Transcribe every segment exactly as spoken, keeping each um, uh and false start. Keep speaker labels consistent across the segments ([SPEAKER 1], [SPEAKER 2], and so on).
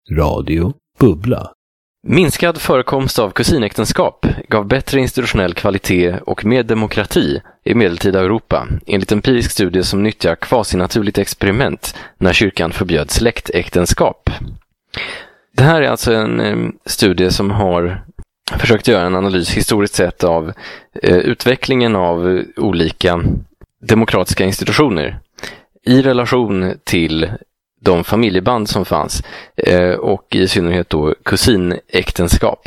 [SPEAKER 1] Radio Bubbla.
[SPEAKER 2] Minskad förekomst av kusinäktenskap gav bättre institutionell kvalitet och mer demokrati i medeltida Europa, enligt en empirisk studie som nyttjar kvasinaturligt experiment när kyrkan förbjöd släktäktenskap. Det här är alltså en eh, studie som har försökt göra en analys historiskt sett av eh, utvecklingen av olika demokratiska institutioner i relation till de familjeband som fanns eh, och i synnerhet då kusinäktenskap.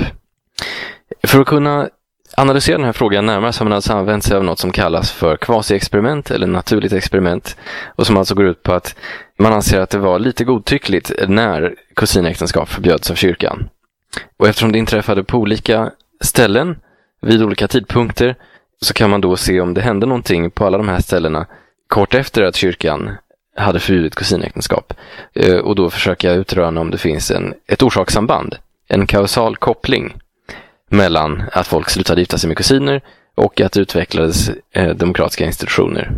[SPEAKER 2] För att kunna analysera den här frågan närmare så har man alltså använt sig av något som kallas för kvasi-experiment eller naturligt experiment, och som alltså går ut på att man anser att det var lite godtyckligt när kusinäktenskap förbjöds av kyrkan. Och eftersom det inträffade på olika ställen vid olika tidpunkter så kan man då se om det hände någonting på alla de här ställena kort efter att kyrkan hade förbjudit kusinäktenskap, och då försöka utröna om det finns en, ett orsakssamband, en kausal koppling mellan att folk slutade gifta sig med kusiner och att det utvecklades eh, demokratiska institutioner.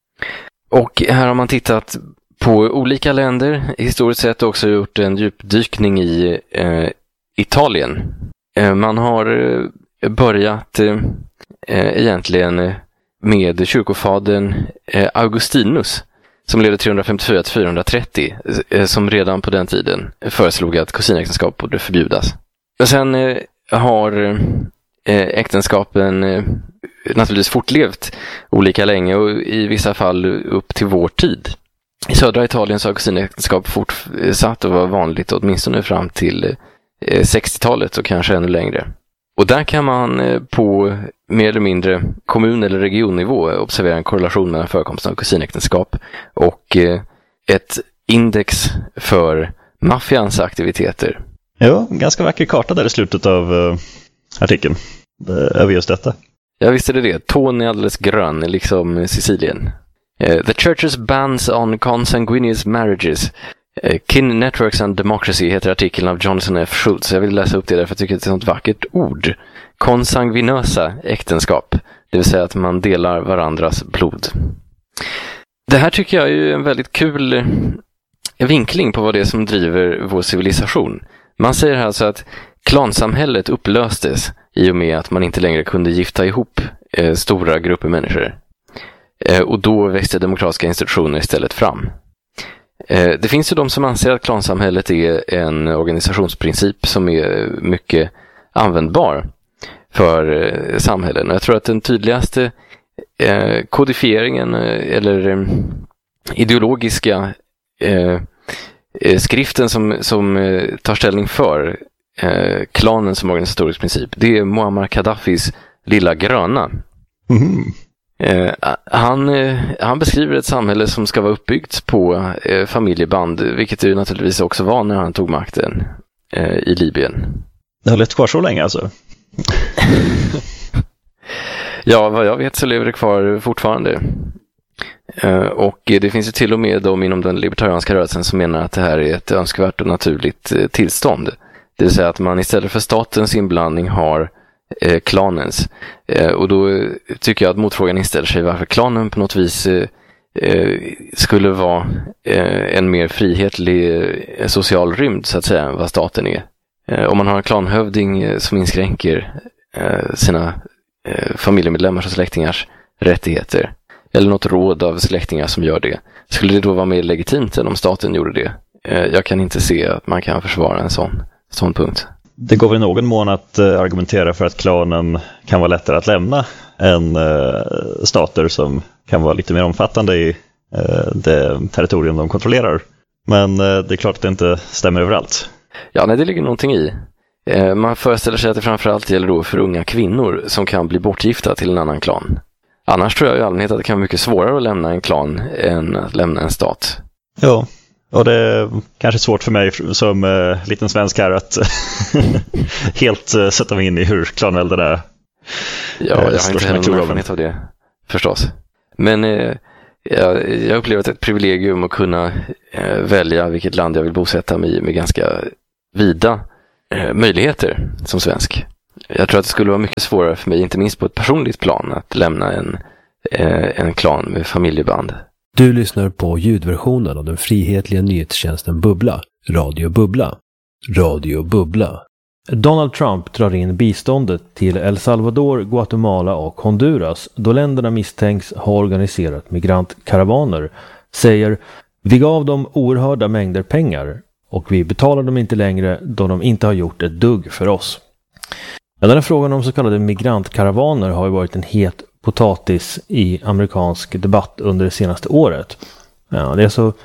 [SPEAKER 2] Och här har man tittat på olika länder, historiskt sett också gjort en djupdykning i eh, Italien. Eh, man har eh, börjat eh, egentligen med kyrkofadern eh, Augustinus, som levde trehundrafemtiofyra till fyrahundratrettio, eh, som redan på den tiden föreslog att kusinäktenskap borde förbjudas. Och sen eh, har eh, äktenskapen eh, naturligtvis fortlevt olika länge och i vissa fall upp till vår tid. I södra Italien så har kusinäktenskap fortsatt och var vanligt åtminstone fram till eh, sextiotalet och kanske ännu längre. Och där kan man eh, på mer eller mindre kommun- eller regionnivå observera en korrelation mellan förekomsten av kusinäktenskap och eh, ett index för maffians aktiviteter.
[SPEAKER 3] Ja, ganska vacker karta där i slutet av uh, artikeln över just detta.
[SPEAKER 2] Ja, visst är det det. Tån är alldeles grön, liksom Sicilien. Uh, the Church's Bans on Consanguineous Marriages, uh, Kin Networks and Democracy heter artikeln av Jonathan F. Schultz. Jag vill läsa upp det därför att jag tycker att det är ett sånt vackert ord. Konsanguinösa äktenskap, det vill säga att man delar varandras blod. Det här tycker jag är en väldigt kul vinkling på vad det är som driver vår civilisation. Man säger alltså att klansamhället upplöstes i och med att man inte längre kunde gifta ihop eh, stora grupper människor. Eh, och då växte demokratiska institutioner istället fram. Eh, det finns ju de som anser att klansamhället är en organisationsprincip som är mycket användbar för eh, samhällen. Och jag tror att den tydligaste eh, kodifieringen eh, eller eh, ideologiska eh, skriften som, som eh, tar ställning för eh, klanen som organisatorisk princip, det är Muammar Gaddafis Lilla gröna. Mm. Eh, han, eh, han beskriver ett samhälle som ska vara uppbyggt på eh, familjeband, vilket det ju naturligtvis också var när han tog makten eh, i Libyen.
[SPEAKER 3] Det har lett kvar så länge alltså?
[SPEAKER 2] Ja, vad jag vet så lever det kvar fortfarande. Uh, och det finns ju till och med de inom den libertarianska rörelsen som menar att det här är ett önskvärt och naturligt uh, tillstånd. Det vill säga att man istället för statens inblandning har uh, klanens. Uh, och då uh, tycker jag att motfrågan inställer sig varför klanen på något vis uh, uh, skulle vara uh, en mer frihetlig uh, social rymd så att säga än vad staten är. Uh, om man har en klanhövding uh, som inskränker uh, sina uh, familjemedlemmars och släktingars rättigheter, eller något råd av släktingar som gör det, skulle det då vara mer legitimt än om staten gjorde det? Jag kan inte se att man kan försvara en sån ståndpunkt.
[SPEAKER 3] Det går väl i någon mån att argumentera för att klanen kan vara lättare att lämna än stater som kan vara lite mer omfattande i det territorium de kontrollerar. Men det är klart att det inte stämmer överallt.
[SPEAKER 2] Ja, nej, det ligger någonting i. Man föreställer sig att det framförallt gäller då för unga kvinnor som kan bli bortgifta till en annan klan. Annars tror jag i allmänhet att det kan vara mycket svårare att lämna en klan än att lämna en stat.
[SPEAKER 3] Ja, och det är kanske svårt för mig som uh, liten svensk här att helt uh, sätta mig in i hur klanvälden är.
[SPEAKER 2] Ja, jag har inte heller någon erfarenhet av det, förstås. Men eh, jag, jag upplever att det är ett privilegium att kunna eh, välja vilket land jag vill bosätta mig i med ganska vida eh, möjligheter som svensk. Jag tror att det skulle vara mycket svårare för mig, inte minst på ett personligt plan, att lämna en, eh, en klan med familjeband.
[SPEAKER 1] Du lyssnar på ljudversionen av den frihetliga nyhetstjänsten Bubbla, Radio Bubbla. Radio Bubbla.
[SPEAKER 4] Donald Trump drar in biståndet till El Salvador, Guatemala och Honduras då länderna misstänks ha organiserat migrantkaravaner. Säger, vi gav dem oerhörda mängder pengar och vi betalar dem inte längre då de inte har gjort ett dugg för oss. Den här frågan om så kallade migrantkaravaner har ju varit en het potatis i amerikansk debatt under det senaste året. Ja, det är så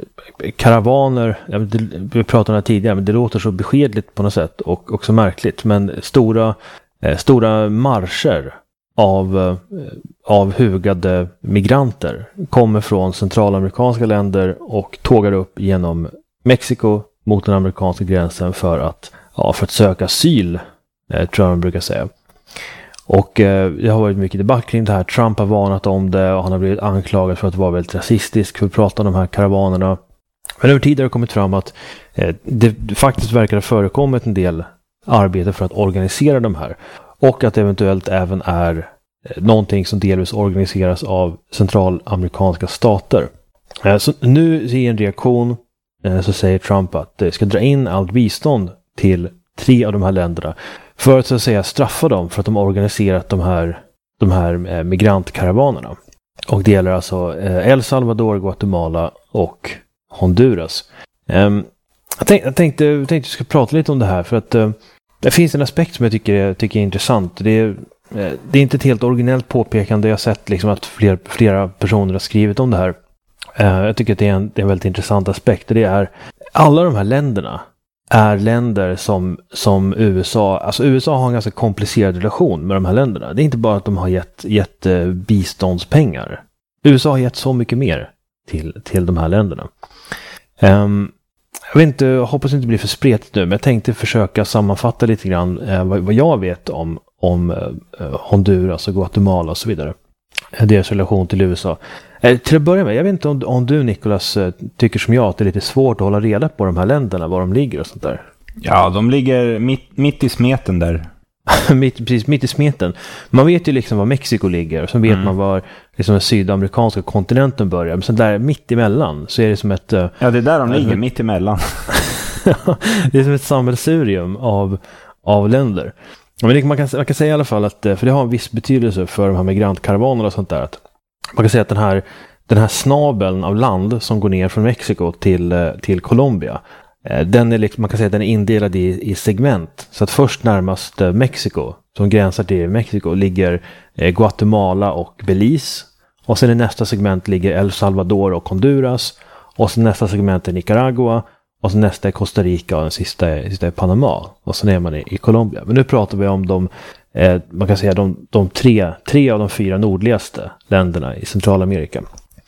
[SPEAKER 4] karavaner, vi pratade om det tidigare, men det låter så beskedligt på något sätt och också märkligt, men stora, eh, stora marscher av, eh, av hugade migranter kommer från centralamerikanska länder och tågar upp genom Mexiko mot den amerikanska gränsen för att, ja, för att söka asyl, eh, tror jag man brukar säga. Och eh, det har varit mycket debatt kring det här. Trump har varnat om det och han har blivit anklagad för att vara väldigt rasistisk för att prata om de här karavanerna. Men över tid har det kommit fram att eh, det faktiskt verkar ha förekommit en del arbete för att organisera de här. Och att det eventuellt även är eh, någonting som delvis organiseras av centralamerikanska stater. Eh, så nu i en reaktion eh, så säger Trump att det ska dra in allt bistånd till tre av de här länderna. För att så att säga straffa dem för att de har organiserat de här, de här eh, migrantkaravanerna. Och det gäller alltså eh, El Salvador, Guatemala och Honduras. Um, jag, tänk, jag tänkte jag tänkte jag ska prata lite om det här för att uh, det finns en aspekt som jag tycker, tycker är intressant. Det är, uh, det är inte ett helt originellt påpekande. Jag har sett liksom att fler, flera personer har skrivit om det här. Uh, jag tycker att det är, en, det är en väldigt intressant aspekt. Det är alla de här länderna är länder som, som U S A, alltså U S A har en ganska komplicerad relation med de här länderna. Det är inte bara att de har gett, gett uh, biståndspengar. U S A har gett så mycket mer till, till de här länderna. Um, jag vet inte, jag hoppas inte bli för spretigt nu, men jag tänkte försöka sammanfatta lite grann uh, vad, vad jag vet om, om uh, Honduras och Guatemala och så vidare. Deras relation till U S A. Uh, till att börja med, jag vet inte om, om du Nicholas uh, tycker som jag att det är lite svårt att hålla reda på de här länderna, var de ligger och sånt där.
[SPEAKER 5] Ja, de ligger mitt, mitt i smeten där.
[SPEAKER 4] mitt, precis, mitt i smeten. Man vet ju liksom var Mexiko ligger och så vet mm. man var liksom den sydamerikanska kontinenten börjar. Men sen där mitt emellan så är det som ett... Uh,
[SPEAKER 5] ja, det är där de ligger, äh, mitt emellan.
[SPEAKER 4] Det är som ett sammelsurium av, av länder. Men det, man, kan, man kan säga i alla fall att, för det har en viss betydelse för de här migrantkaravanerna och sånt där, att man kan säga att den här, den här snabeln av land som går ner från Mexiko till, till Colombia, den är liksom, man kan säga att den är indelad i, i segment. Så att först närmast Mexiko, som gränsar till Mexiko, ligger Guatemala och Belize. Och sen i nästa segment ligger El Salvador och Honduras. Och sen nästa segment är Nicaragua. Och sen nästa är Costa Rica och den sista är, sista är Panama. Och sen är man i, i Colombia. Men nu pratar vi om de, eh, man kan säga de, de tre, tre av de fyra nordligaste länderna i Centralamerika.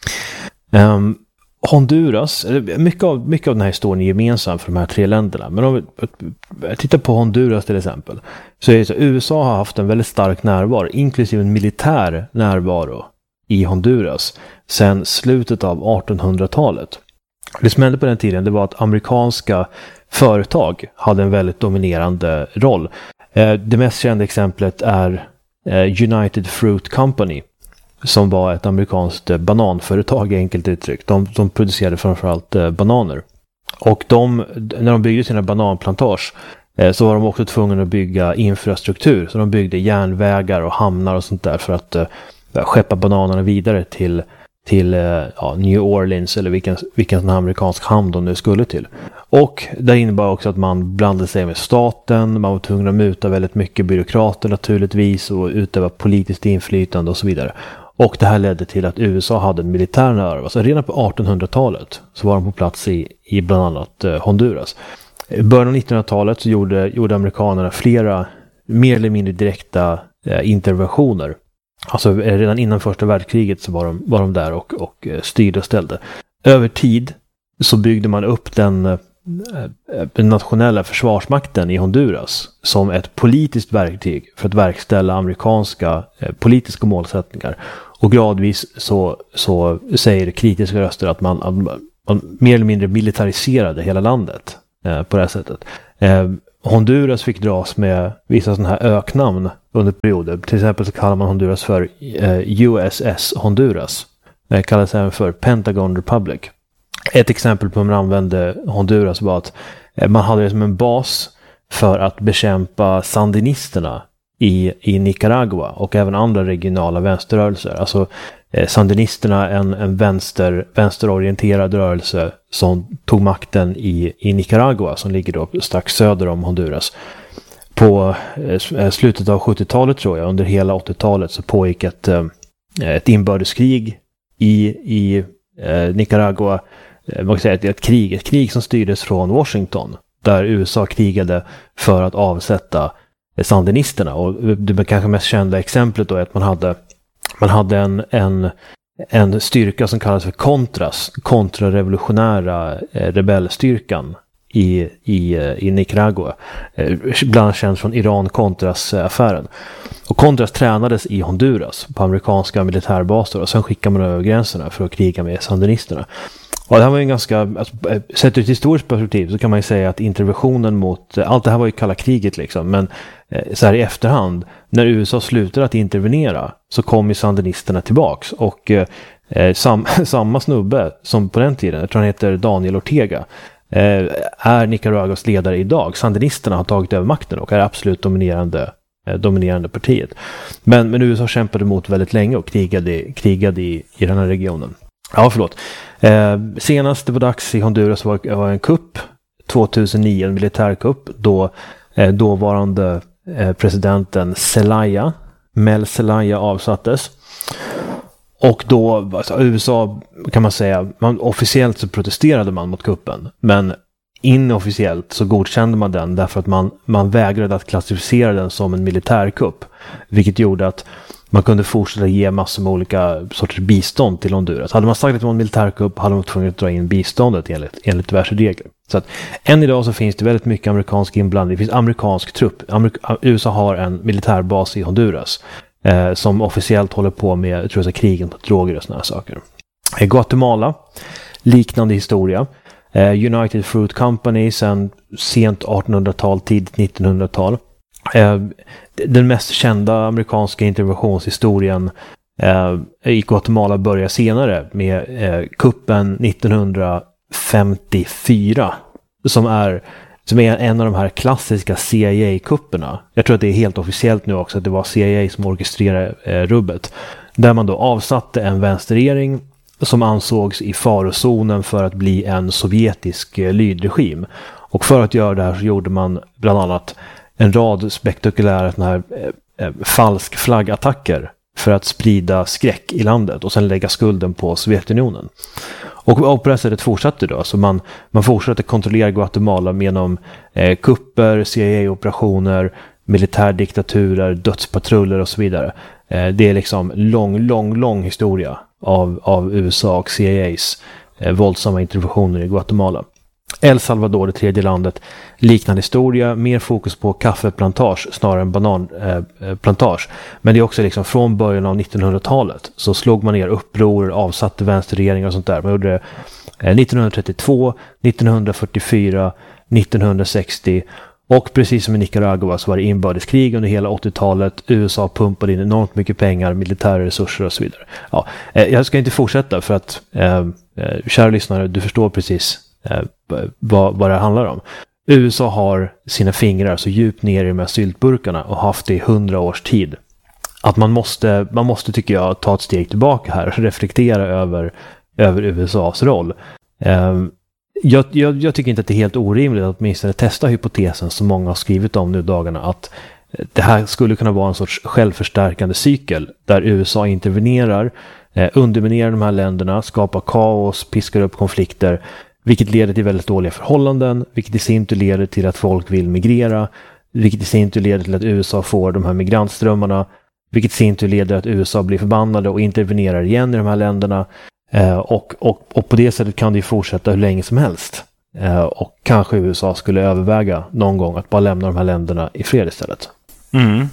[SPEAKER 4] Um, Honduras, mycket av, mycket av den här historien är gemensam för de här tre länderna. Men om vi tittar på Honduras till exempel, så är det så U S A har haft en väldigt stark närvaro, inklusive en militär närvaro i Honduras sedan slutet av artonhundratalet. Det som hände på den tiden, det var att amerikanska företag hade en väldigt dominerande roll. Det mest kända exemplet är United Fruit Company, som var ett amerikanskt bananföretag, enkelt uttryckt. De, de producerade framförallt eh, bananer. Och de, när de byggde sina bananplantage eh, så var de också tvungna att bygga infrastruktur. Så de byggde järnvägar och hamnar och sånt där för att eh, skeppa bananerna vidare till, till eh, ja, New Orleans eller vilken, vilken sån här amerikansk hamn de nu skulle till. Och det innebar också att man blandade sig med staten, man var tvungen att muta väldigt mycket byråkrater naturligtvis och utöva politiskt inflytande och så vidare. Och det här ledde till att U S A hade en militär närvaro. Alltså redan på artonhundratalet så var de på plats i, i bland annat eh, Honduras. I början av nittonhundratalet så gjorde, gjorde amerikanerna flera mer eller mindre direkta eh, interventioner. Alltså eh, redan innan första världskriget så var de, var de där och, och eh, styrde och ställde. Över tid så byggde man upp den, eh, den nationella försvarsmakten i Honduras som ett politiskt verktyg för att verkställa amerikanska eh, politiska målsättningar. Och gradvis så, så säger kritiska röster att man, att man mer eller mindre militariserade hela landet eh, på det här sättet. Eh, Honduras fick dras med vissa sådana här öknamn under perioder. Till exempel så kallar man Honduras för eh, U S S Honduras. Det kallas även för Pentagon Republic. Ett exempel på hur man använde Honduras var att man hade det som en bas för att bekämpa sandinisterna i, i Nicaragua och även andra regionala vänsterrörelser. Alltså eh, sandinisterna, en, en vänster, vänsterorienterad rörelse som tog makten i, i Nicaragua, som ligger då strax söder om Honduras. På eh, slutet av sjuttiotalet tror jag, under hela åttiotalet, så pågick ett, eh, ett inbördeskrig i, i eh, Nicaragua. Eh, man kan säga ett, ett krig, ett krig som styrdes från Washington, där U S A krigade för att avsätta sandinisterna. Och det kanske mest kända exemplet då är att man hade, man hade en, en, en styrka som kallas för Contras, kontrarevolutionära rebellstyrkan i, i, i Nicaragua, bland annat känd från Iran-Contras-affären. Och Contras tränades i Honduras på amerikanska militärbaser, och sen skickade man över gränserna för att kriga med sandinisterna. Och det här var en ganska, alltså, sett ur ett historiskt perspektiv så kan man ju säga att interventionen mot, allt det här var ju kalla kriget liksom, men så här i efterhand, när U S A slutade att intervenera, så kom ju sandinisterna tillbaks, och eh, sam, samma snubbe som på den tiden, jag tror han heter Daniel Ortega, eh, är Nicaraguas ledare idag. Sandinisterna har tagit över makten och är absolut dominerande, eh, dominerande partiet. Men, men U S A kämpade mot väldigt länge och krigade, krigade i, i den här regionen. Ja, förlåt. Eh, senast det var dags i Honduras var, var en kupp, tjugohundranio, en militärkupp, då eh, dåvarande eh, presidenten Zelaya, Mel Zelaya, avsattes. Och då, alltså, U S A kan man säga, man, officiellt så protesterade man mot kuppen, men inofficiellt så godkände man den därför att man, man vägrade att klassificera den som en militärkupp, vilket gjorde att man kunde fortsätta ge massor med olika sorters bistånd till Honduras. Hade man sagt att det var en militärkupp hade man tvungen att dra in biståndet enligt, enligt diverse regler. Så att än idag så finns det väldigt mycket amerikansk inblandning. Det finns amerikansk trupp. Amerika, U S A har en militärbas i Honduras eh, som officiellt håller på med, jag tror jag, krigen på droger och såna här saker. I Guatemala, liknande historia. Eh, United Fruit Company sedan sent artonhundratal, tidigt nittonhundratal. Eh, den mest kända amerikanska interventionshistorien eh, i Guatemala börjar senare med eh, kuppen nittonhundrafemtiofyra, som är, som är en av de här klassiska C I A-kupperna. Jag tror att det är helt officiellt nu också att det var C I A som orkestrerade eh, rubbet, där man då avsatte en vänsterregering som ansågs i farozonen för att bli en sovjetisk eh, lydregim. Och för att göra det här så gjorde man bland annat en rad spektakulära såna här eh, falsk flaggattacker för att sprida skräck i landet och sen lägga skulden på Sovjetunionen. Och, och på det sättet fortsatte då. Så man, man fortsatte kontrollera Guatemala genom eh, kupper, C I A-operationer, militärdiktaturer, dödspatruller och så vidare. Eh, det är liksom lång, lång, lång historia av, av U S A och C I A's eh, våldsamma interventioner i Guatemala. El Salvador, det tredje landet, liknande historia, mer fokus på kaffeplantage snarare än bananplantage. Eh, Men det är också liksom från början av nittonhundratalet så slog man ner uppror, avsatte vänsterregeringar och sånt där. Man gjorde det eh, nittonhundratrettiotvå, nittonhundrafyrtiofyra, nittonhundrasextio, och precis som i Nicaragua så var det inbördeskrig under hela åttiotalet. U S A pumpade in enormt mycket pengar, militära resurser och så vidare. Ja, eh, jag ska inte fortsätta för att eh, eh, kära lyssnare, du förstår precis Eh, vad, vad det handlar om. U S A har sina fingrar så djupt ner i de här syltburkarna och haft det i hundra års tid. Att man måste, man måste tycker jag ta ett steg tillbaka här och reflektera över, över U S A:s roll. Eh, jag, jag, jag tycker inte att det är helt orimligt att åtminstone testa hypotesen som många har skrivit om nu dagarna, att det här skulle kunna vara en sorts självförstärkande cykel där U S A intervenerar, eh, underminerar de här länderna, skapar kaos, piskar upp konflikter, vilket leder till väldigt dåliga förhållanden, vilket i sin tur leder till att folk vill migrera, vilket i sin tur leder till att U S A får de här migrantströmmarna, vilket i sin tur leder till att U S A blir förbannade och intervenerar igen i de här länderna. Eh, och, och, och på det sättet kan det ju fortsätta hur länge som helst. Eh, och kanske U S A skulle överväga någon gång att bara lämna de här länderna i fred istället.
[SPEAKER 5] Mm.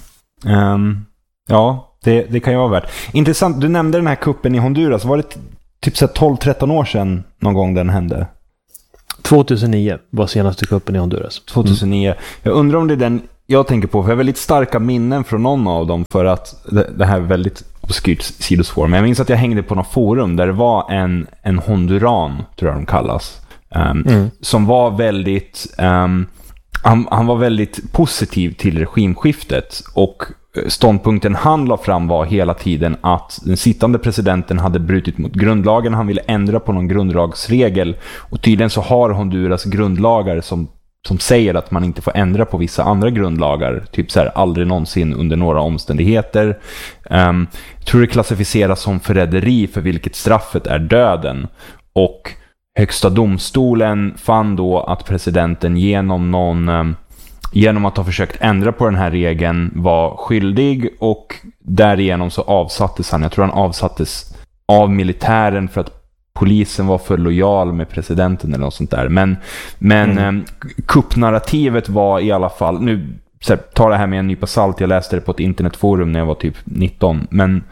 [SPEAKER 5] Um, ja, det, det kan ju vara värt. Intressant, du nämnde den här kuppen i Honduras. Var det t- typ så tolv tretton år sedan någon gång den hände?
[SPEAKER 4] tjugohundranio var senaste kuppen i Honduras.
[SPEAKER 5] tjugohundranio. Mm. Jag undrar om det är den jag tänker på, för jag har väldigt starka minnen från någon av dem, för att det, det här är väldigt obskyrt sidospår. Men jag minns att jag hängde på något forum där det var en, en honduran, tror jag de kallas, Um,
[SPEAKER 4] mm.
[SPEAKER 5] som var väldigt um, han, han var väldigt positiv till regimskiftet, och ståndpunkten han la fram var hela tiden att den sittande presidenten hade brutit mot grundlagen. Han ville ändra på någon grundlagsregel, och tydligen så har Honduras grundlagar som, som säger att man inte får ändra på vissa andra grundlagar, typ så här, aldrig någonsin under några omständigheter. um, jag tror det klassificeras som förräderi, för vilket straffet är döden, och Högsta domstolen fann då att presidenten genom någon um, genom att ha försökt ändra på den här regeln var skyldig, och därigenom så avsattes han. Jag tror han avsattes av militären för att polisen var för lojal med presidenten eller något sånt där. Men, men mm. eh, kuppnarrativet var i alla fall, nu så här, ta det här med en nypa salt, jag läste det på ett internetforum när jag var typ nitton, men,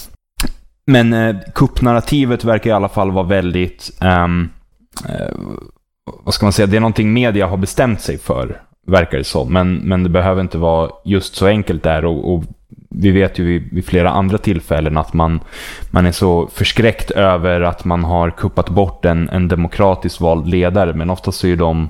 [SPEAKER 5] men eh, kuppnarrativet verkar i alla fall vara väldigt eh, eh, vad ska man säga, det är någonting media har bestämt sig för, verkar det så, men, men det behöver inte vara just så enkelt där, och, och vi vet ju vid, vid flera andra tillfällen att man, man är så förskräckt över att man har kuppat bort en, en demokratiskt vald ledare, men oftast så är de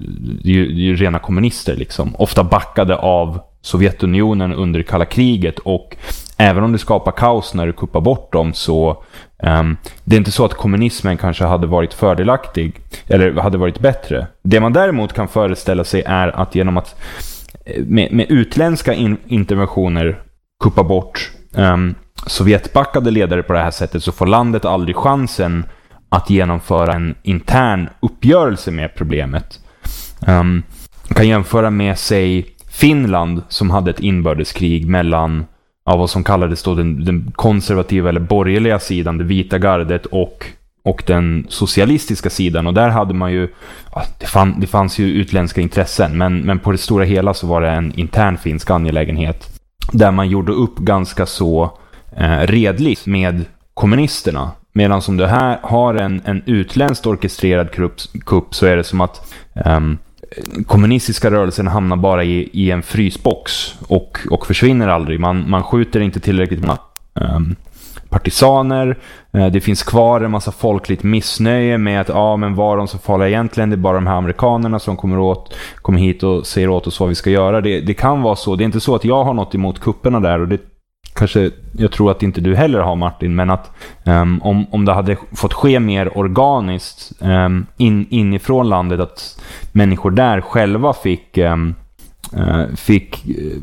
[SPEAKER 5] ju, ju rena kommunister liksom, ofta backade av Sovjetunionen under kalla kriget, och även om det skapar kaos när du kuppar bort dem, så um, det är inte så att kommunismen kanske hade varit fördelaktig eller hade varit bättre. Det man däremot kan föreställa sig är att genom att med, med utländska in, interventioner kuppa bort um, Sovjetbackade ledare på det här sättet, så får landet aldrig chansen att genomföra en intern uppgörelse med problemet. Um, man kan jämföra med sig Finland, som hade ett inbördeskrig mellan av vad som kallades då den, den konservativa eller borgerliga sidan, det vita gardet, och, och den socialistiska sidan. Och där hade man ju, ja, det, fann, det fanns ju utländska intressen, men, men på det stora hela så var det en intern finsk angelägenhet där man gjorde upp ganska så eh, redligt med kommunisterna. Medan som du här har en, en utländskt orkestrerad kupp, kupp så är det som att um, kommunistiska rörelsen hamnar bara i, i en frysbox och, och försvinner aldrig. Man, man skjuter inte tillräckligt med um, partisaner. Uh, det finns kvar en massa folkligt missnöje med att ja, men var de så farliga egentligen? Det är bara de här amerikanerna som kommer, åt, kommer hit och säger åt oss vad vi ska göra. Det, det kan vara så. Det är inte så att jag har något emot kupperna där, och det kanske, jag tror att inte du heller har, Martin, men att um, om, om det hade fått ske mer organiskt um, in, inifrån landet, att människor där själva fick, um, uh, fick uh,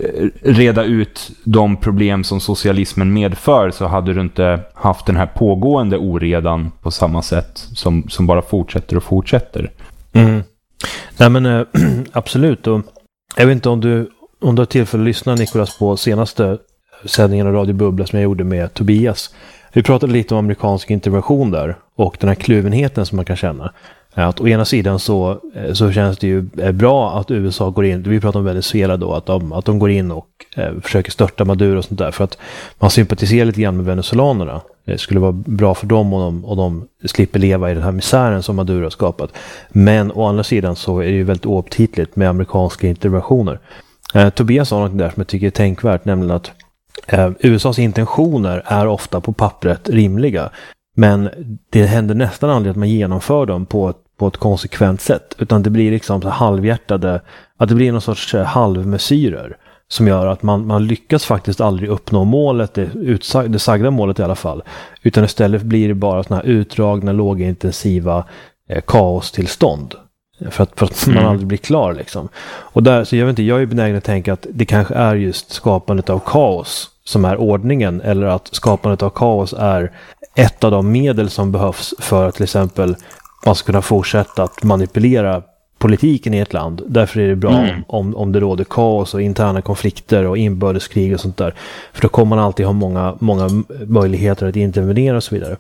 [SPEAKER 5] reda ut de problem som socialismen medför, så hade du inte haft den här pågående oredan på samma sätt som, som bara fortsätter och fortsätter.
[SPEAKER 4] Mm. Nej men äh, absolut, och jag vet inte om du, om du har tillfälle att lyssna, Nicolas, på senaste sändningen av Radio Bubbla som jag gjorde med Tobias. Vi pratade lite om amerikansk intervention där och den här kluvenheten som man kan känna. Att å ena sidan så, så känns det ju bra att U S A går in, vi pratade om Venezuela då, att de, att de går in och eh, försöker störta Maduro och sånt där, för att man sympatiserar lite grann med venezuelanerna. Det skulle vara bra för dem och de, och de slipper leva i den här misären som Maduro har skapat. Men å andra sidan så är det ju väldigt oaptitligt med amerikanska interventioner. Eh, Tobias sa något där som jag tycker är tänkvärt, nämligen att Uh, U S A:s intentioner är ofta på pappret rimliga, men det händer nästan aldrig att man genomför dem på ett, på ett konsekvent sätt, utan det blir liksom så halvhjärtade, att det blir någon sorts uh, halvmesyrer som gör att man, man lyckas faktiskt aldrig uppnå målet, det, utsag, det sagda målet i alla fall, utan istället blir det bara såna här utdragna, lågintensiva uh, kaostillstånd. För att, för att man mm. aldrig blir klar liksom. Och där, så jag vet inte, jag är benägen att tänka att det kanske är just skapandet av kaos som är ordningen, eller att skapandet av kaos är ett av de medel som behövs för att till exempel man ska kunna fortsätta att manipulera politiken i ett land. Därför är det bra mm. om, om det råder kaos och interna konflikter och inbördeskrig och sånt där. För då kommer man alltid ha många, många möjligheter att intervenera och så vidare.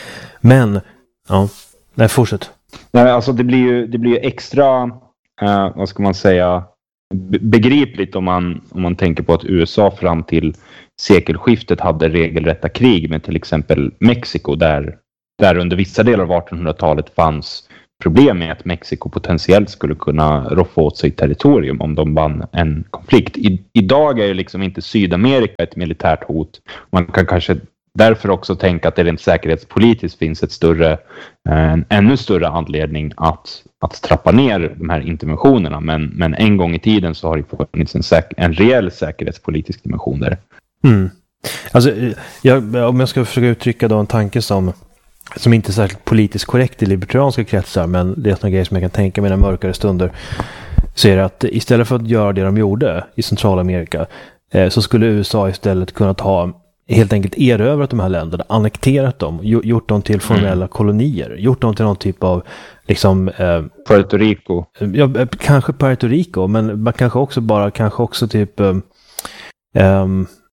[SPEAKER 4] Men, ja, nej, fortsätt.
[SPEAKER 5] Nej, alltså det blir ju, det blir ju extra, uh, vad ska man säga, begripligt om man, om man tänker på att U S A fram till sekelskiftet hade regelrätta krig med till exempel Mexiko, där, där under vissa delar av artonhundratalet fanns problem med att Mexiko potentiellt skulle kunna roffa åt sig territorium om de vann en konflikt. I, idag är ju liksom inte Sydamerika ett militärt hot. Man kan kanske därför också tänka att det rent säkerhetspolitiskt finns ett större, en ännu större anledning att, att trappa ner de här interventionerna. Men, men en gång i tiden så har det funnits en, säk- en reell säkerhetspolitisk dimension där.
[SPEAKER 4] Mm. Alltså, jag, om jag ska försöka uttrycka då en tanke som, som inte är särskilt politiskt korrekt i libertarianska kretsar, men det är såna grejer som jag kan tänka mina mörkare stunder, så är det att istället för att göra det de gjorde i Centralamerika eh, så skulle U S A istället kunna ta helt enkelt erövrat de här länderna, annekterat dem, gjort dem till formella mm. kolonier, gjort dem till någon typ av liksom eh,
[SPEAKER 5] Puerto Rico.
[SPEAKER 4] Ja, kanske Puerto Rico, men man kanske också bara kanske också typ eh, eh,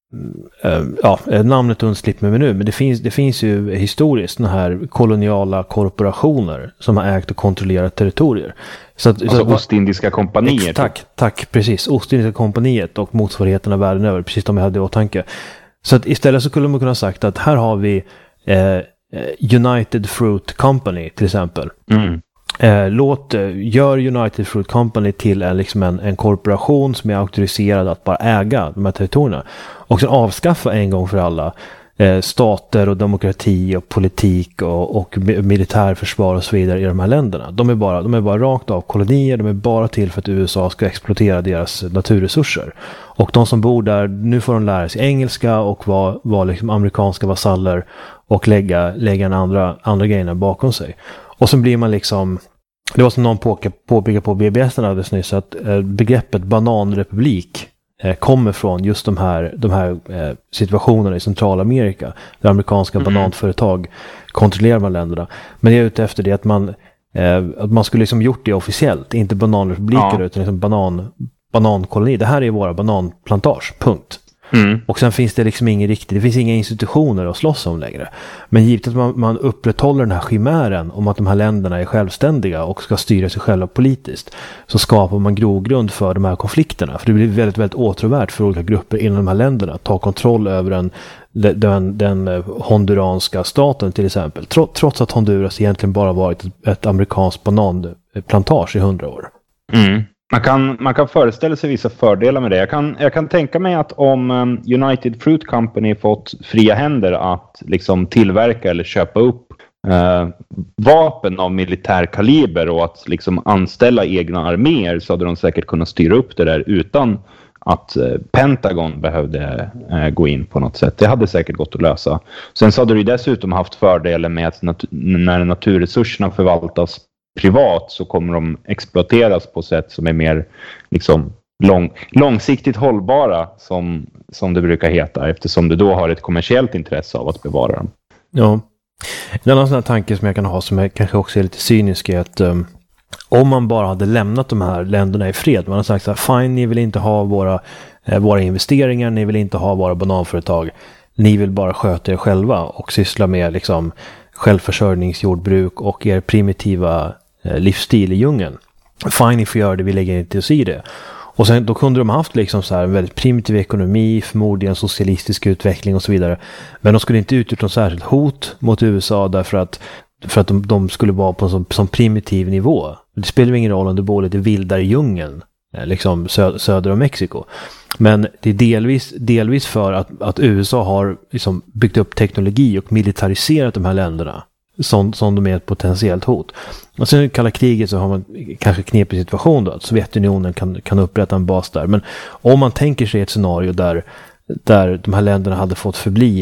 [SPEAKER 4] eh, ja, namnet undslipper mig nu, men det finns det finns ju historiskt såna här koloniala korporationer som har ägt och kontrollerat territorier. Så att,
[SPEAKER 5] alltså
[SPEAKER 4] så att,
[SPEAKER 5] Ostindiska kompanier.
[SPEAKER 4] Ex, tack, tack, precis. Ostindiska kompaniet och motsvarigheterna världen över, precis som jag hade i åtanke. Så att istället så skulle man kunna ha sagt att här har vi eh, United Fruit Company till exempel.
[SPEAKER 5] Mm.
[SPEAKER 4] Eh, låt, gör United Fruit Company till en, liksom en, en korporation som är auktoriserad att bara äga de här territorierna. Och sen avskaffa en gång för alla eh, stater och demokrati och politik och, och militärförsvar och så vidare i de här länderna. De är, bara, de är bara rakt av kolonier, de är bara till för att U S A ska exploatera deras naturresurser. Och de som bor där, nu får de lära sig engelska och vara var liksom amerikanska vasaller och lägga, lägga en andra, andra grejerna bakom sig. Och så blir man liksom, det var som någon påpekade på B B S alldeles nyss, att eh, begreppet bananrepublik eh, kommer från just de här, de här eh, situationerna i Centralamerika där amerikanska mm. bananföretag kontrollerar de här länderna. Men jag är ute efter det att man, eh, att man skulle liksom gjort det officiellt, inte bananrepubliker ja. utan liksom banan, banankoloni. Det här är våra bananplantage, punkt. Mm. Och sen finns det liksom ingen riktigt, det finns inga institutioner att slåss om längre. Men givet att man, man upprätthåller den här chimären om att de här länderna är självständiga och ska styra sig själva politiskt, så skapar man grogrund för de här konflikterna. För det blir väldigt, väldigt åtråvärt för olika grupper inom de här länderna att ta kontroll över en, den, den honduranska staten till exempel. Trots att Honduras egentligen bara varit ett, ett amerikanskt bananplantage i hundra år.
[SPEAKER 5] Mm. Man kan, man kan föreställa sig vissa fördelar med det. Jag kan, jag kan tänka mig att om um, United Fruit Company fått fria händer att liksom tillverka eller köpa upp uh, vapen av militär kaliber och att liksom anställa egna arméer, så hade de säkert kunnat styra upp det där utan att uh, Pentagon behövde uh, gå in på något sätt. Det hade säkert gått att lösa. Sen så hade du dessutom haft fördelen med att nat- när naturresurserna förvaltas privat så kommer de exploateras på sätt som är mer liksom lång, långsiktigt hållbara, som, som det brukar heta, eftersom du då har ett kommersiellt intresse av att bevara dem.
[SPEAKER 4] Ja, en annan sån här tanke som jag kan ha, som är kanske också är lite cynisk, är att um, om man bara hade lämnat de här länderna i fred, man har sagt så här: fine, ni vill inte ha våra, eh, våra investeringar, ni vill inte ha våra bananföretag, ni vill bara sköta er själva och syssla med liksom självförsörjningsjordbruk och er primitiva eh, livsstil i djungeln. Fine, ni får göra det, vi lägger inte oss i det. Och sen då kunde de haft liksom så här en väldigt primitiv ekonomi, förmodligen socialistisk utveckling och så vidare. Men de skulle inte utgjort något särskilt hot mot U S A därför att, för att de, de skulle vara på en sån, sån primitiv nivå. Det spelar ingen roll om du bor lite vildare i djungeln, liksom sö, söder om Mexiko. Men det är delvis, delvis för att, att U S A har liksom byggt upp teknologi och militariserat de här länderna som, som de är ett potentiellt hot. Och sen i kalla kriget så har man kanske knepig situation då, att Sovjetunionen kan, kan upprätta en bas där. Men om man tänker sig ett scenario där, där de här länderna hade fått förbli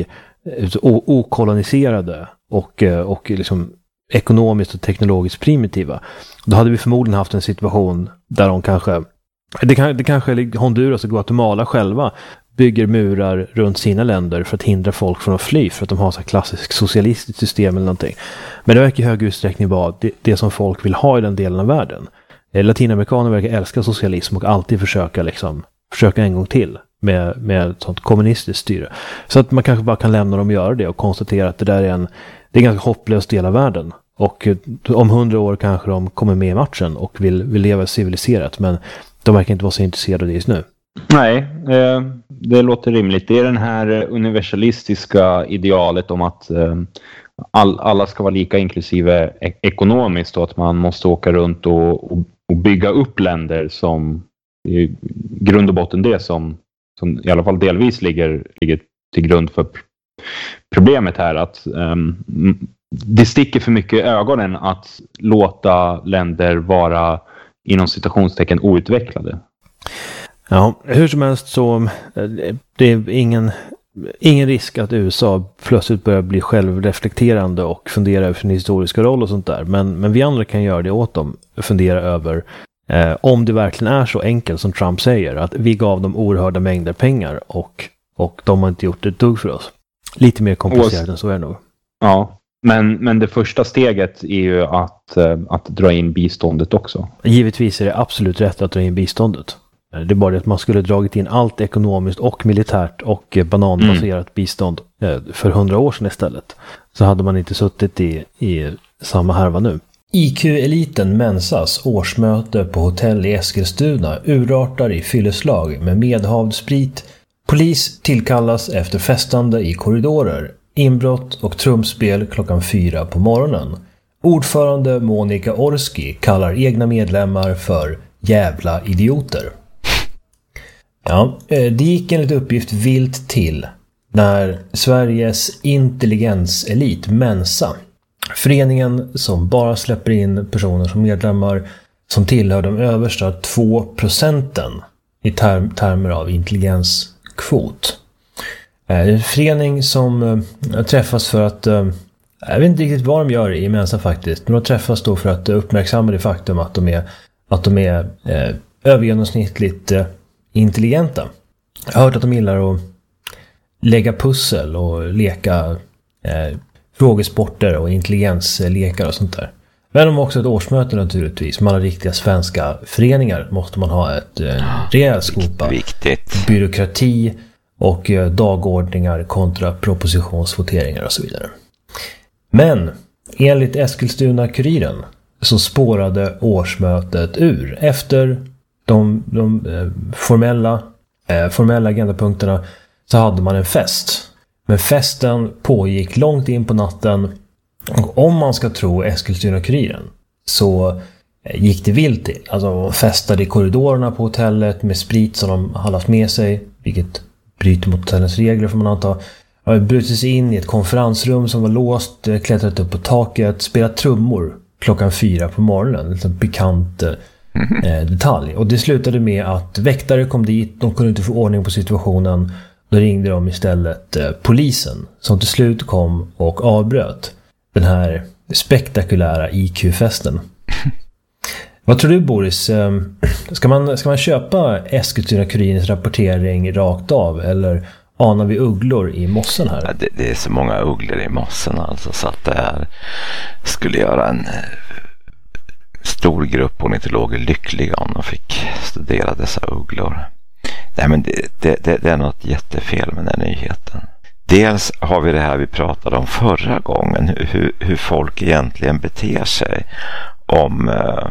[SPEAKER 4] okoloniserade och, och liksom ekonomiskt och teknologiskt primitiva, då hade vi förmodligen haft en situation där de kanske, det, kan, det kanske Honduras och Guatemala själva bygger murar runt sina länder för att hindra folk från att fly, för att de har så här klassiskt socialistiskt system eller någonting. Men det verkar i hög utsträckning vara det, det som folk vill ha i den delen av världen. Latinamerikaner verkar älska socialism och alltid försöka liksom, försöka en gång till med, med ett sånt kommunistiskt styre. Så att man kanske bara kan lämna dem göra det och konstatera att det där är en, det är en ganska hopplös del av världen. Och om hundra år kanske de kommer med i matchen och vill, vill leva civiliserat, men de verkar inte vara så intresserade av det just nu.
[SPEAKER 5] Nej, eh, det låter rimligt. Det är den här universalistiska idealet om att eh, all, alla ska vara lika, inklusive ek- ekonomiskt, och att man måste åka runt och, och, och bygga upp länder som i grund och botten det som, som i alla fall delvis ligger, ligger till grund för problemet här att um, det sticker för mycket i ögonen att låta länder vara inom citationstecken outvecklade.
[SPEAKER 4] Ja, hur som helst så det är ingen, ingen risk att U S A plötsligt börjar bli självreflekterande och fundera över sin historiska roll och sånt där. Men, men vi andra kan göra det åt dem. Fundera över eh, om det verkligen är så enkelt som Trump säger. Att vi gav dem oerhörda mängder pengar och, och de har inte gjort ett dugg för oss. Lite mer komplicerat än så är det nog.
[SPEAKER 5] Ja, men, men det första steget är ju att, att dra in biståndet också.
[SPEAKER 4] Givetvis är det absolut rätt att dra in biståndet. Det är bara det att man skulle dragit in allt ekonomiskt och militärt och bananbaserat mm. bistånd för hundra år sedan istället. Så hade man inte suttit i, i samma härva nu. I Q-eliten Mensas årsmöte på hotell i Eskilstuna urartar i fylleslag med medhavd sprit. Polis tillkallas efter festande i korridorer. Inbrott och trumspel klockan fyra på morgonen. Ordförande Monica Orski kallar egna medlemmar för jävla idioter. Ja, det gick enligt uppgift vilt till när Sveriges intelligenselit Mensa, föreningen som bara släpper in personer som medlemmar som tillhör de översta två procenten i term- termer av intelligenskvot. En förening som äh, träffas för att äh, jag vet inte riktigt vad de gör i Mensa faktiskt, men de träffas då för att uppmärksamma det faktum att de är, att de är äh, övergenomsnittligt äh, intelligenta. Jag har hört att de gillar att lägga pussel och leka eh, frågesporter och intelligenslekar och sånt där. Men de har också ett årsmöte naturligtvis. Med alla riktiga svenska föreningar måste man ha ett eh, rejält skopa
[SPEAKER 6] viktigt
[SPEAKER 4] byråkrati och eh, dagordningar kontra propositionsvoteringar och så vidare. Men enligt Eskilstuna-Kuriren så spårade årsmötet ur efter de, de eh, formella, eh, formella agendapunkterna så hade man en fest. Men festen pågick långt in på natten och om man ska tro Eskilstuna-Kuriren så eh, gick det vilt till. Alltså de festade i korridorerna på hotellet med sprit som de hade haft med sig, vilket bryter mot hotellens regler får man anta. De brutit sig in i ett konferensrum som var låst, klättrat upp på taket, spelat trummor klockan fyra på morgonen. En bekant eh, detalj. Och det slutade med att väktare kom dit, de kunde inte få ordning på situationen. Då ringde de istället eh, polisen som till slut kom och avbröt den här spektakulära I Q-festen. Vad tror du, Boris? Ska man, ska man köpa Eskilstuna-Kurirens rapportering rakt av eller anar vi ugglor i mossen här?
[SPEAKER 6] Ja, det, det är så många ugglor i mossen alltså, så att det här skulle göra en stor grupp ornitologer lyckliga om de fick studera dessa ugglor. Nej, men det, det, det, det är något jättefel med den nyheten. Dels har vi det här vi pratade om förra gången, hur, hur folk egentligen beter sig om eh,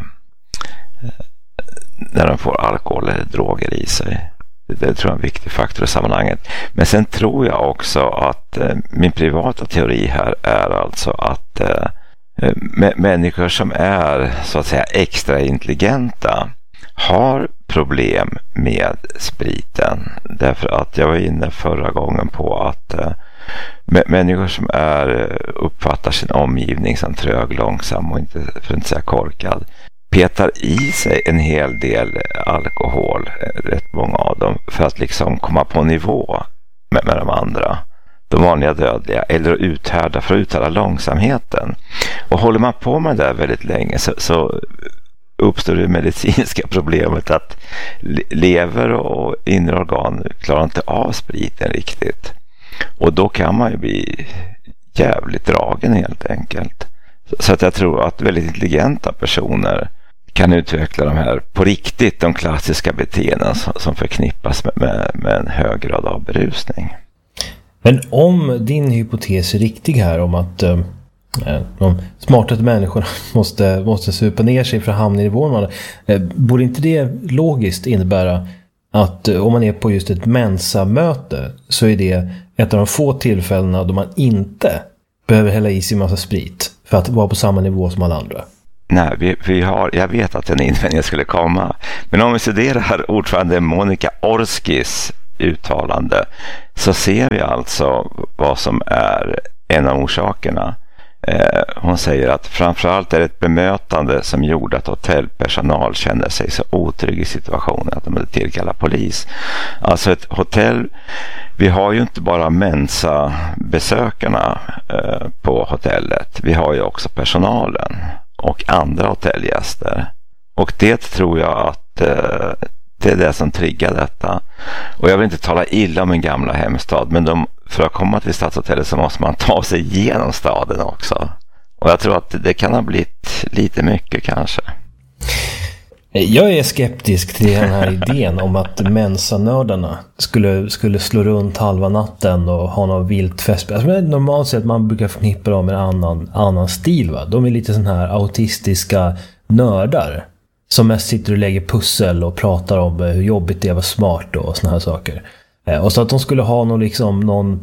[SPEAKER 6] när de får alkohol eller droger i sig. Det, det tror jag är en viktig faktor i sammanhanget. Men sen tror jag också att eh, min privata teori här är alltså att eh, m- människor som är så att säga extra intelligenta har problem med spriten. Därför att jag var inne förra gången på att eh, människor som är, uppfattar sin omgivning som trög, långsam och inte, för att inte säga korkad, petar i sig en hel del alkohol, rätt många av dem, för att liksom komma på nivå med, med de andra, de vanliga dödliga, eller uthärda, för att uthärda långsamheten. Och håller man på med det där väldigt länge så, så uppstår det medicinska problemet att lever och inre organ klarar inte av spriten riktigt. Och då kan man ju bli jävligt dragen helt enkelt. Så att jag tror att väldigt intelligenta personer kan utveckla de här på riktigt, de klassiska beteenden som förknippas med, med, med en hög grad av berusning.
[SPEAKER 4] Men om din hypotes är riktig här om att äh, de smartaste människorna måste, måste supa ner sig för att hamna i nivån, äh, borde inte det logiskt innebära att äh, om man är på just ett Mensa-möte så är det ett av de få tillfällena då man inte behöver hälla i sig en massa sprit för att vara på samma nivå som alla andra?
[SPEAKER 6] Nej, vi, vi har, jag vet att en invändning skulle komma. Men om vi studerar ordförande Monica Orskis uttalande så ser vi alltså vad som är en av orsakerna. Eh, hon säger att framförallt är det ett bemötande som gjorde att hotellpersonal kände sig så otrygg i situationen att de hade tillkallat polis. Alltså ett hotell, vi har ju inte bara Mensa-besökarna eh, på hotellet, vi har ju också personalen och andra hotellgäster. Och det tror jag att eh, det är det som triggar detta. Och jag vill inte tala illa om en gamla hemstad, men de, för att komma till Stadshotellet så måste man ta sig igenom staden också. Och jag tror att det kan ha blivit lite mycket kanske.
[SPEAKER 4] Jag är skeptisk till den här idén om att Mensa-nördarna skulle, skulle slå runt halva natten och ha något vilt fest. Alltså, normalt sett man brukar förknippa dem med en annan, annan stil. Va? De är lite sån här autistiska nördar som mest sitter och lägger pussel och pratar om hur jobbigt det är att vara smart och såna här saker. Och så att de skulle ha någon, liksom, någon,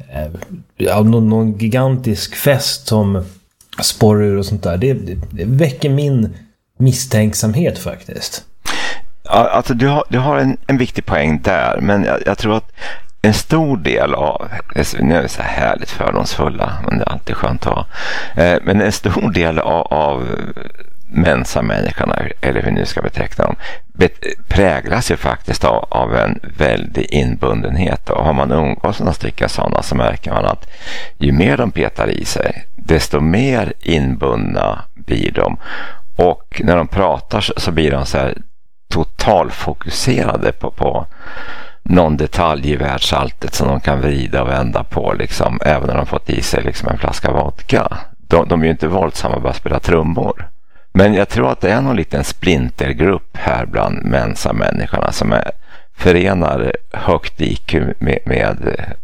[SPEAKER 4] ja, någon, någon gigantisk fest som sporrar och sånt där. Det, det, det väcker min misstänksamhet faktiskt.
[SPEAKER 6] Ja, alltså du har, du har en, en viktig poäng där, men jag, jag tror att en stor del av, nu är vi så här härligt fördomsfulla, men det är alltid skönt att ha, men en stor del av, av Mensa-människorna, eller hur vi nu ska beteckna dem, präglas ju faktiskt av, av en väldig inbundenhet. Och har man umgås några stycken sådana så märker man att ju mer de petar i sig, desto mer inbundna blir de. Och när de pratar så, så blir de så här totalfokuserade på, på någon detalj i världsalltet som de kan vrida och vända på, liksom, även när de fått i sig liksom en flaska vodka. De, de är ju inte våldsamma bara spela trummor. Men jag tror att det är någon liten splintergrupp här bland Mensa-människorna som är, förenar högt I Q med, med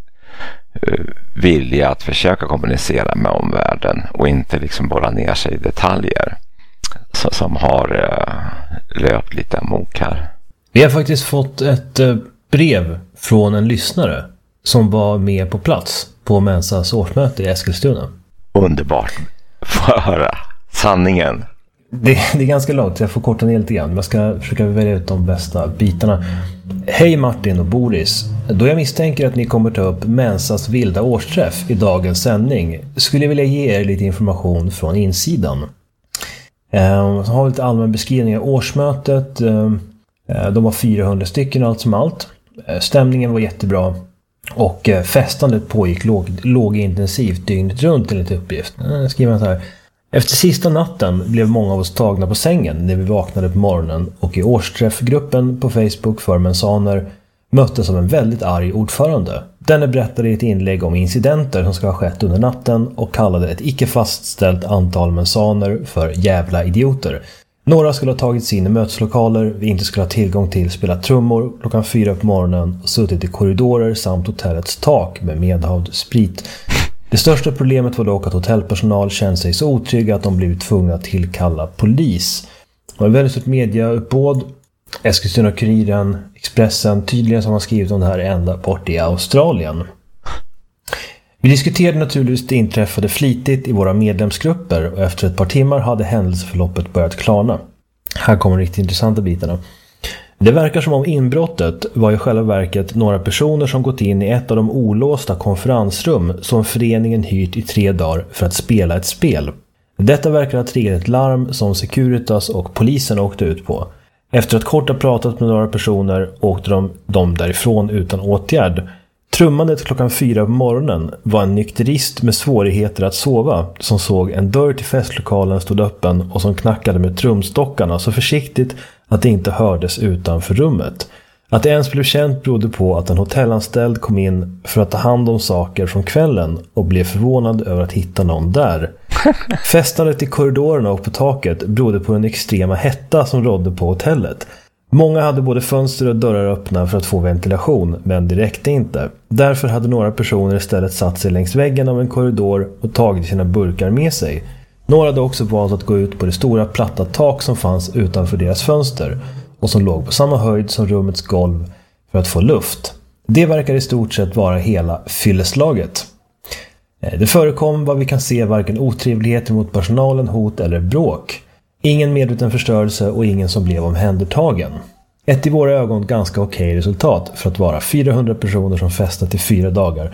[SPEAKER 6] uh, vilja att försöka kommunicera med omvärlden och inte liksom bara ner sig i detaljer så, som har uh, löpt lite amok här.
[SPEAKER 4] Vi har faktiskt fått ett uh, brev från en lyssnare som var med på plats på Mensas årsmöte i Eskilstuna.
[SPEAKER 6] Underbart. Få höra sanningen.
[SPEAKER 4] Det, det är ganska långt, så jag får korta ner lite grann. Jag ska försöka välja ut de bästa bitarna. Hej Martin och Boris. Då jag misstänker att ni kommer ta upp Mensas vilda årsträff i dagens sändning skulle jag vilja ge er lite information från insidan. Eh, så har vi lite allmän beskrivning av årsmötet. Eh, de var fyrahundra stycken allt som allt. Eh, stämningen var jättebra. Och eh, festandet pågick låg, lågintensivt dygnet runt enligt uppgift. Eh, skriver man så här. Efter sista natten blev många av oss tagna på sängen när vi vaknade på morgonen och i årsträffgruppen på Facebook för mensaner möttes av en väldigt arg ordförande. Denne berättade i ett inlägg om incidenter som ska ha skett under natten och kallade ett icke fastställt antal mensaner för jävla idioter. Några skulle ha tagits in i möteslokaler vi inte skulle ha tillgång till, spelat trummor klockan fyra på morgonen och suttit i korridorer samt hotellets tak med medhavd sprit. Det största problemet var dock att hotellpersonal kände sig så otrygga att de blivit tvungna att tillkalla polis. Det var ett väldigt stort mediauppbåd. Eskilstuna-Kuriren, Expressen, tydligen som har skrivit om det här ända bort i Australien. Vi diskuterade naturligtvis det inträffade flitigt i våra medlemsgrupper och efter ett par timmar hade händelseförloppet börjat klarna. Här kommer de riktigt intressanta bitarna. Det verkar som om inbrottet var i själva verket några personer som gått in i ett av de olåsta konferensrum som föreningen hyrt i tre dagar för att spela ett spel. Detta verkar ha triggat ett larm som Securitas och polisen åkte ut på. Efter att kort ha pratat med några personer åkte de, de därifrån utan åtgärd. Trummandet klockan fyra på morgonen var en nykterist med svårigheter att sova som såg en dörr till festlokalen stod öppen och som knackade med trumstockarna så försiktigt att det inte hördes utanför rummet. Att det ens blev känt berodde på att en hotellanställd kom in för att ta hand om saker från kvällen och blev förvånad över att hitta någon där. Festandet i korridorerna och på taket berodde på den extrema hetta som rådde på hotellet. Många hade både fönster och dörrar öppna för att få ventilation, men det räckte inte. Därför hade några personer istället satt sig längs väggen av en korridor och tagit sina burkar med sig. Några hade också valt att gå ut på det stora platta tak som fanns utanför deras fönster och som låg på samma höjd som rummets golv för att få luft. Det verkar i stort sett vara hela fylleslaget. Det förekom vad vi kan se varken otrevligheter mot personalen, hot eller bråk. Ingen medveten förstörelse och ingen som blev omhändertagen. Ett i våra ögon ganska okej resultat för att vara fyrahundra personer som festat i fyra dagar